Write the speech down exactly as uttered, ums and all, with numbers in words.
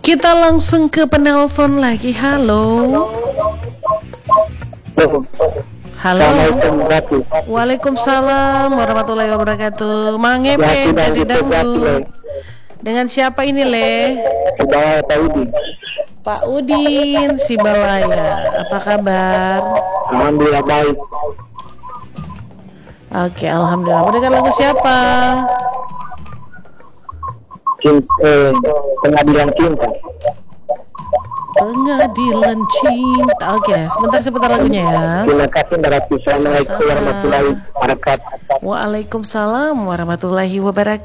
Kita langsung ke penelpon lagi. Halo. Halo. Waalaikumsalam warahmatullahi wabarakatuh. Mang Epe dari Dangdut. Dengan siapa ini, Le? Pak Udin. Pak Udin Sibalaya. Apa kabar? Alhamdulillah baik. Oke, alhamdulillah. Mau dengar lagu siapa? Cinta, eh, pengadilan cinta. Pengadilan cinta. Oke, sebentar sebentar lagunya ya. Terima kasih. Assalamualaikum warahmatullahi wabarakatuh. Waalaikumsalam warahmatullahi wabarakatuh.